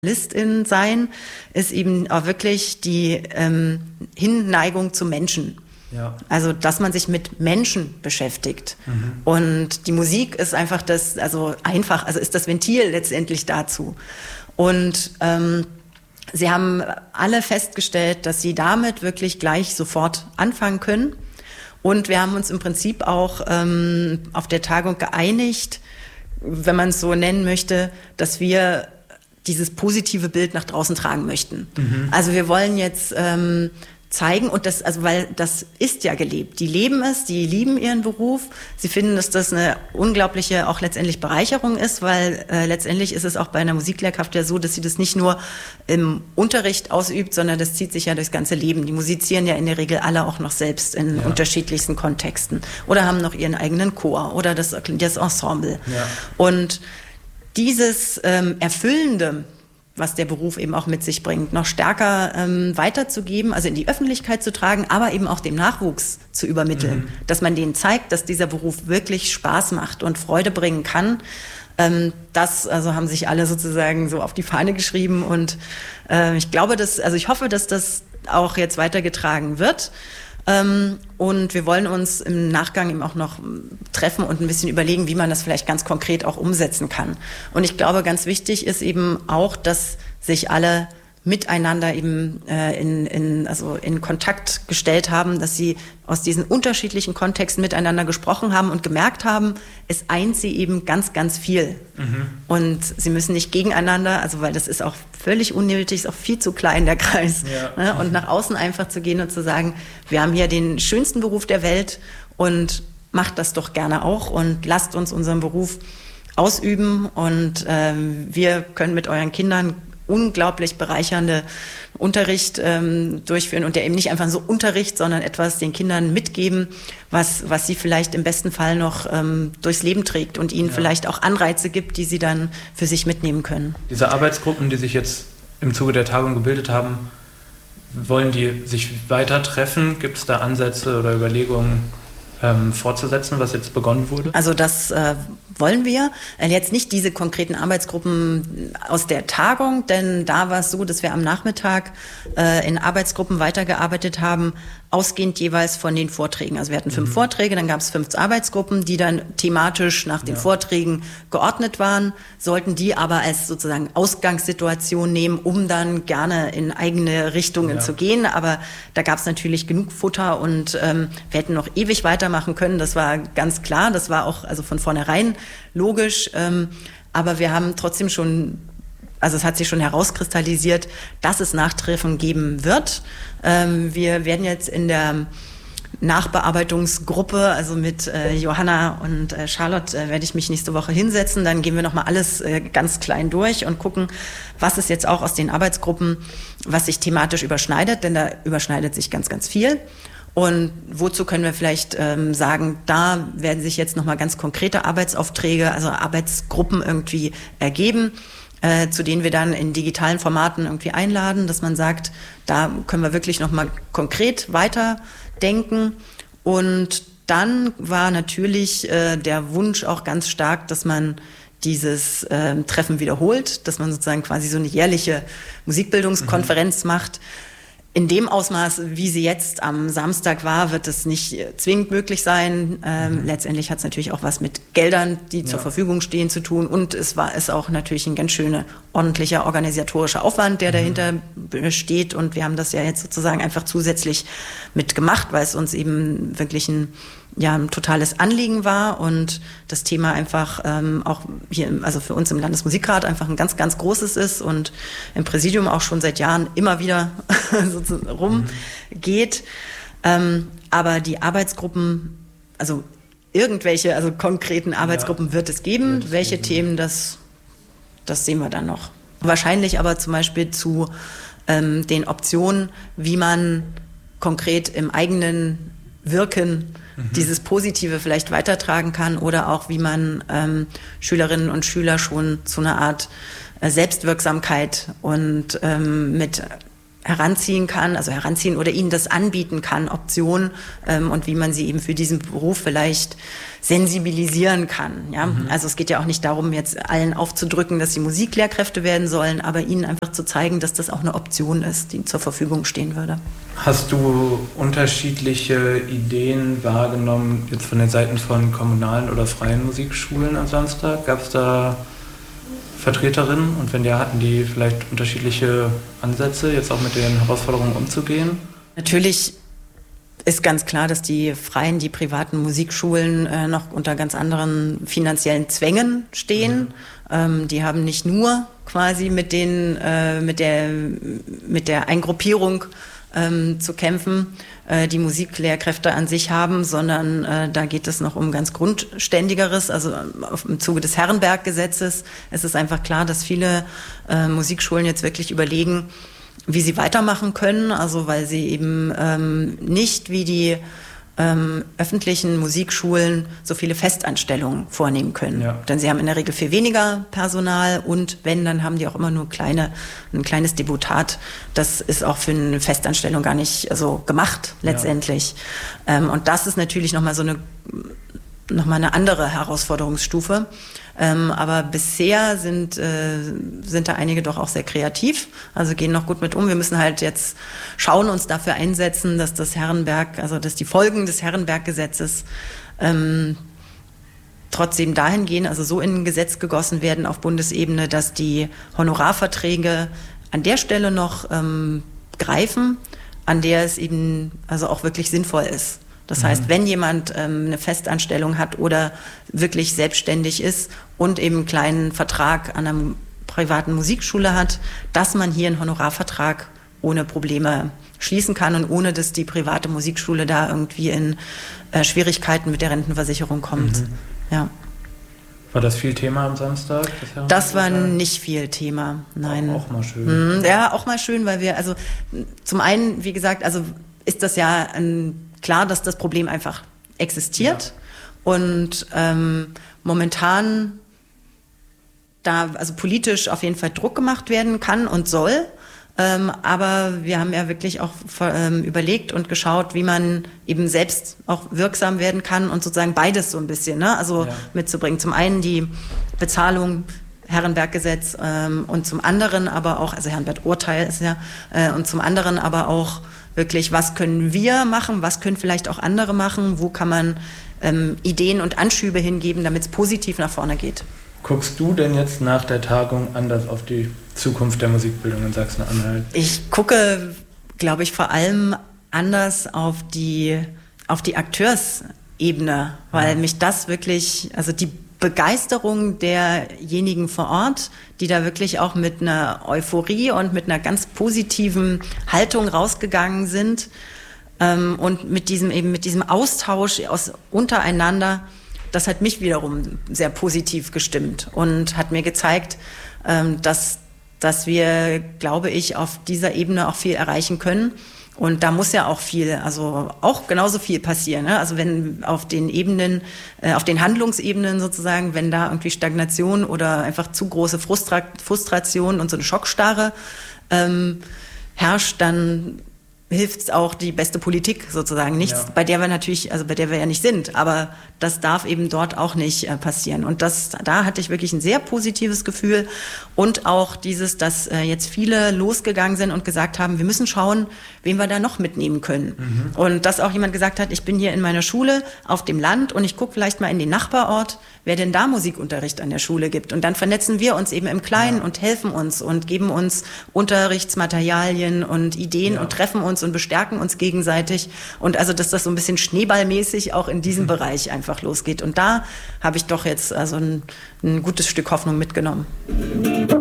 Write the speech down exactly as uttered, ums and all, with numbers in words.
Listin sein, ist eben auch wirklich die ähm, Hinneigung zu Menschen. Ja. Also, dass man sich mit Menschen beschäftigt. Mhm. Und die Musik ist einfach das, also einfach, also ist das Ventil letztendlich dazu. Und ähm, sie haben alle festgestellt, dass sie damit wirklich gleich sofort anfangen können. Und wir haben uns im Prinzip auch ähm, auf der Tagung geeinigt, wenn man es so nennen möchte, dass wir dieses positive Bild nach draußen tragen möchten. Mhm. Also wir wollen jetzt ähm, zeigen, und das, also weil das ist ja gelebt. Die leben es, die lieben ihren Beruf. Sie finden, dass das eine unglaubliche, auch letztendlich Bereicherung ist, weil äh, letztendlich ist es auch bei einer Musiklehrkraft ja so, dass sie das nicht nur im Unterricht ausübt, sondern das zieht sich ja durchs ganze Leben. Die musizieren ja in der Regel alle auch noch selbst in ja. unterschiedlichsten Kontexten oder haben noch ihren eigenen Chor oder das, das Ensemble. Ja. Und dieses ähm, Erfüllende, was der Beruf eben auch mit sich bringt, noch stärker ähm, weiterzugeben, also in die Öffentlichkeit zu tragen, aber eben auch dem Nachwuchs zu übermitteln, mhm. dass man denen zeigt, dass dieser Beruf wirklich Spaß macht und Freude bringen kann. Ähm, das also haben sich alle sozusagen so auf die Fahne geschrieben und äh, ich glaube, dass, also ich hoffe, dass das auch jetzt weitergetragen wird. Ähm, und wir wollen uns im Nachgang eben auch noch treffen und ein bisschen überlegen, wie man das vielleicht ganz konkret auch umsetzen kann. Und ich glaube, ganz wichtig ist eben auch, dass sich alle miteinander eben äh, in, in, also in Kontakt gestellt haben, dass sie aus diesen unterschiedlichen Kontexten miteinander gesprochen haben und gemerkt haben, es eint sie eben ganz, ganz viel. Mhm. Und sie müssen nicht gegeneinander, also weil das ist auch völlig unnötig, ist auch viel zu klein, der Kreis. Ja. Ne? Und nach außen einfach zu gehen und zu sagen, wir haben hier den schönsten Beruf der Welt und macht das doch gerne auch und lasst uns unseren Beruf ausüben und ähm, wir können mit euren Kindern unglaublich bereichernde Unterricht ähm, durchführen und der eben nicht einfach so Unterricht, sondern etwas den Kindern mitgeben, was was sie vielleicht im besten Fall noch ähm, durchs Leben trägt und ihnen ja. vielleicht auch Anreize gibt, die sie dann für sich mitnehmen können. Diese Arbeitsgruppen, die sich jetzt im Zuge der Tagung gebildet haben, wollen die sich weiter treffen? Gibt es da Ansätze oder Überlegungen, ähm, fortzusetzen, was jetzt begonnen wurde? Also das äh, wollen wir. Jetzt nicht diese konkreten Arbeitsgruppen aus der Tagung, denn da war es so, dass wir am Nachmittag äh, in Arbeitsgruppen weitergearbeitet haben, ausgehend jeweils von den Vorträgen. Also wir hatten fünf mhm. Vorträge, dann gab es fünf Arbeitsgruppen, die dann thematisch nach den ja. Vorträgen geordnet waren, sollten die aber als sozusagen Ausgangssituation nehmen, um dann gerne in eigene Richtungen ja. zu gehen. Aber da gab es natürlich genug Futter und ähm, wir hätten noch ewig weitermachen können. Das war ganz klar. Das war auch also von vornherein logisch. Ähm, aber wir haben trotzdem schon, also es hat sich schon herauskristallisiert, dass es Nachtreffen geben wird. Ähm, wir werden jetzt in der Nachbearbeitungsgruppe, also mit äh, Johanna und äh, Charlotte, äh, werde ich mich nächste Woche hinsetzen. Dann gehen wir nochmal alles äh, ganz klein durch und gucken, was ist jetzt auch aus den Arbeitsgruppen, was sich thematisch überschneidet, denn da überschneidet sich ganz, ganz viel. Und wozu können wir vielleicht ähm, sagen, da werden sich jetzt nochmal ganz konkrete Arbeitsaufträge, also Arbeitsgruppen irgendwie ergeben, äh, zu denen wir dann in digitalen Formaten irgendwie einladen, dass man sagt, da können wir wirklich nochmal konkret weiterdenken. Und dann war natürlich äh, der Wunsch auch ganz stark, dass man dieses äh, Treffen wiederholt, dass man sozusagen quasi so eine jährliche Musikbildungskonferenz mhm. macht. In dem Ausmaß, wie sie jetzt am Samstag war, wird es nicht zwingend möglich sein. Ähm, mhm. Letztendlich hat es natürlich auch was mit Geldern, die ja. zur Verfügung stehen, zu tun. Und es war es auch natürlich ein ganz schöner, ordentlicher organisatorischer Aufwand, der mhm. dahinter besteht. Und wir haben das ja jetzt sozusagen einfach zusätzlich mitgemacht, weil es uns eben wirklich ein ja ein totales Anliegen war und das Thema einfach ähm, auch hier, also für uns im Landesmusikrat einfach ein ganz, ganz großes ist und im Präsidium auch schon seit Jahren immer wieder so rumgeht. Mhm. Ähm, aber die Arbeitsgruppen, also irgendwelche, also konkreten Arbeitsgruppen ja. wird es geben. Wird Welche geben. Themen, das, das sehen wir dann noch. Wahrscheinlich aber zum Beispiel zu ähm, den Optionen, wie man konkret im eigenen Wirken mhm. dieses Positive vielleicht weitertragen kann oder auch wie man ähm, Schülerinnen und Schüler schon zu einer Art äh, Selbstwirksamkeit und ähm, mit heranziehen kann, also heranziehen oder ihnen das anbieten kann, Optionen, ähm, und wie man sie eben für diesen Beruf vielleicht sensibilisieren kann. Ja? Mhm. Also es geht ja auch nicht darum, jetzt allen aufzudrücken, dass sie Musiklehrkräfte werden sollen, aber ihnen einfach zu zeigen, dass das auch eine Option ist, die zur Verfügung stehen würde. Hast du unterschiedliche Ideen wahrgenommen, jetzt von den Seiten von kommunalen oder freien Musikschulen am Samstag? Gab es da Vertreterinnen? Und wenn ja, hatten die vielleicht unterschiedliche Ansätze, jetzt auch mit den Herausforderungen umzugehen? Natürlich ist ganz klar, dass die freien, die privaten Musikschulen äh, noch unter ganz anderen finanziellen Zwängen stehen. Mhm. Ähm, die haben nicht nur quasi mit den, äh, mit der, mit der Eingruppierung ähm, zu kämpfen, äh, die Musiklehrkräfte an sich haben, sondern äh, da geht es noch um ganz Grundständigeres. Also auf, im Zuge des Herrenberg-Gesetzes ist es einfach klar, dass viele äh, Musikschulen jetzt wirklich überlegen, wie sie weitermachen können, also weil sie eben ähm, nicht wie die ähm, öffentlichen Musikschulen so viele Festanstellungen vornehmen können. Ja. Denn sie haben in der Regel viel weniger Personal und wenn, dann haben die auch immer nur kleine, ein kleines Deputat. Das ist auch für eine Festanstellung gar nicht so gemacht letztendlich. Ja. Ähm, und das ist natürlich nochmal so eine, noch mal eine andere Herausforderungsstufe. Ähm, aber bisher sind, äh, sind da einige doch auch sehr kreativ, also gehen noch gut mit um. Wir müssen halt jetzt schauen, uns dafür einsetzen, dass das Herrenberg, also dass die Folgen des Herrenberg-Gesetzes ähm, trotzdem dahin gehen, also so in ein Gesetz gegossen werden auf Bundesebene, dass die Honorarverträge an der Stelle noch ähm, greifen, an der es eben also auch wirklich sinnvoll ist. Das heißt, wenn jemand ähm, eine Festanstellung hat oder wirklich selbstständig ist und eben einen kleinen Vertrag an einer privaten Musikschule hat, dass man hier einen Honorarvertrag ohne Probleme schließen kann und ohne, dass die private Musikschule da irgendwie in äh, Schwierigkeiten mit der Rentenversicherung kommt. Mhm. Ja. War das viel Thema am Samstag? Das, das war nicht viel Thema, nein. Auch, auch mal schön. Mhm, ja, auch mal schön, weil wir, also zum einen, wie gesagt, also ist das ja ein klar, dass das Problem einfach existiert ja. und ähm, momentan da also politisch auf jeden Fall Druck gemacht werden kann und soll. Ähm, aber wir haben ja wirklich auch ähm, überlegt und geschaut, wie man eben selbst auch wirksam werden kann und sozusagen beides so ein bisschen, ne? also ja. mitzubringen. Zum einen die Bezahlung, Herrenberg-Gesetz ähm, und zum anderen aber auch, also Herrenberg-Urteil ist ja, äh, und zum anderen aber auch wirklich, was können wir machen, was können vielleicht auch andere machen, wo kann man ähm, Ideen und Anschübe hingeben, damit es positiv nach vorne geht. Guckst du denn jetzt nach der Tagung anders auf die Zukunft der Musikbildung in Sachsen-Anhalt? Ich gucke, glaube ich, vor allem anders auf die, auf die Akteursebene, weil ja. mich das wirklich, also die Begeisterung derjenigen vor Ort, die da wirklich auch mit einer Euphorie und mit einer ganz positiven Haltung rausgegangen sind ähm, und mit diesem eben mit diesem Austausch aus untereinander, das hat mich wiederum sehr positiv gestimmt und hat mir gezeigt, ähm, dass dass wir, glaube ich, auf dieser Ebene auch viel erreichen können. Und da muss ja auch viel, also auch genauso viel passieren. Ne? Also wenn auf den Ebenen, äh, auf den Handlungsebenen sozusagen, wenn da irgendwie Stagnation oder einfach zu große Frustra- Frustration und so eine Schockstarre ähm, herrscht, dann hilft es auch die beste Politik sozusagen. Nichts, ja. bei der wir natürlich, also bei der wir ja nicht sind, aber das darf eben dort auch nicht äh, passieren. Und das, da hatte ich wirklich ein sehr positives Gefühl und auch dieses, dass äh, jetzt viele losgegangen sind und gesagt haben, wir müssen schauen, wen wir da noch mitnehmen können. Mhm. Und dass auch jemand gesagt hat, ich bin hier in meiner Schule auf dem Land und ich gucke vielleicht mal in den Nachbarort, wer denn da Musikunterricht an der Schule gibt. Und dann vernetzen wir uns eben im Kleinen ja. und helfen uns und geben uns Unterrichtsmaterialien und Ideen ja. und treffen uns und bestärken uns gegenseitig. Und also, dass das so ein bisschen schneeballmäßig auch in diesem mhm. Bereich einfach losgeht. Und da habe ich doch jetzt also ein, ein gutes Stück Hoffnung mitgenommen.